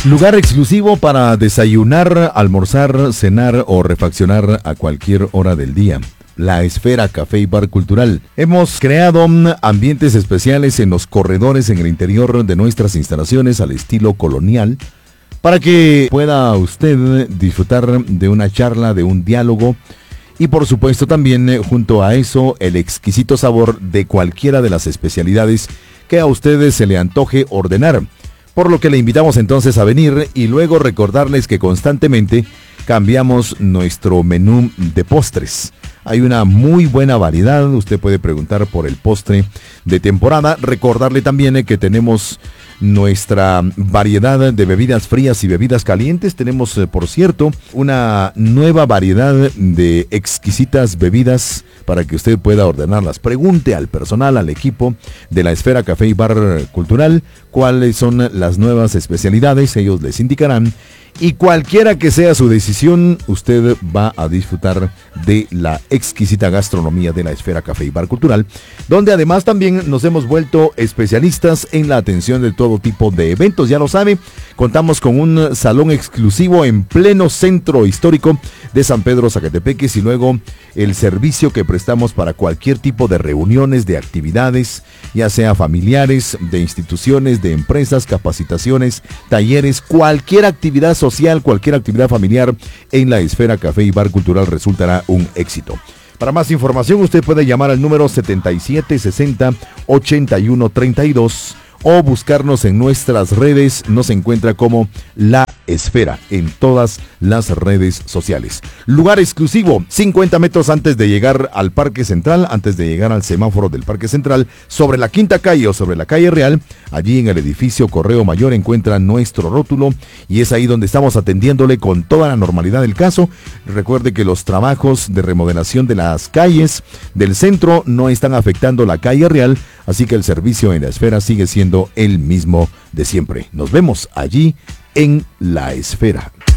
Lugar exclusivo para desayunar, almorzar, cenar o refaccionar a cualquier hora del día. La Esfera Café y Bar Cultural. Hemos creado ambientes especiales en los corredores en el interior de nuestras instalaciones al estilo colonial para que pueda usted disfrutar de una charla, de un diálogo y por supuesto también junto a eso el exquisito sabor de cualquiera de las especialidades que a ustedes se le antoje ordenar. Por lo que le invitamos entonces a venir y luego recordarles que constantemente cambiamos nuestro menú de postres. Hay una muy buena variedad, usted puede preguntar por el postre de temporada. Recordarle también que tenemos nuestra variedad de bebidas frías y bebidas calientes. Tenemos, por cierto, una nueva variedad de exquisitas bebidas para que usted pueda ordenarlas. Pregunte al personal, al equipo de la Esfera Café y Bar Cultural cuáles son las nuevas especialidades, ellos les indicarán. Y cualquiera que sea su decisión, usted va a disfrutar de la exquisita gastronomía de la Esfera Café y Bar Cultural, donde además también nos hemos vuelto especialistas en la atención de todo tipo de eventos. Ya lo sabe, contamos con un salón exclusivo en pleno centro histórico de San Pedro Zacatepeques y luego el servicio que prestamos para cualquier tipo de reuniones, de actividades, ya sea familiares, de instituciones, de empresas, capacitaciones, talleres, cualquier actividad social, cualquier actividad familiar en la Esfera Café y Bar Cultural resultará un éxito. Para más información usted puede llamar al número 7760-8132 o buscarnos en nuestras redes. Nos encuentra como La Esfera en todas las redes sociales. Lugar exclusivo, 50 metros antes de llegar al Parque Central, antes de llegar al semáforo del Parque Central, sobre la Quinta Calle o sobre la Calle Real. Allí en el edificio Correo Mayor encuentra nuestro rótulo y es ahí donde estamos atendiéndole con toda la normalidad del caso. Recuerde que los trabajos de remodelación de las calles del centro no están afectando la Calle Real, así que el servicio en la Esfera sigue siendo el mismo de siempre. Nos vemos allí en La Esfera.